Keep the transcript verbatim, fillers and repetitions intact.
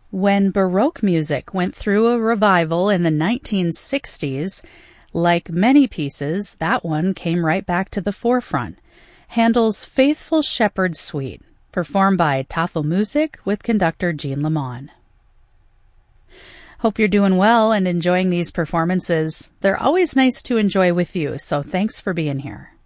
When Baroque music went through a revival in the nineteen sixties, like many pieces, that one came right back to the forefront. Handel's Faithful Shepherd Suite, performed by Tafelmusik with conductor Jean Lamont. Hope you're doing well and enjoying these performances. They're always nice to enjoy with you, so thanks for being here.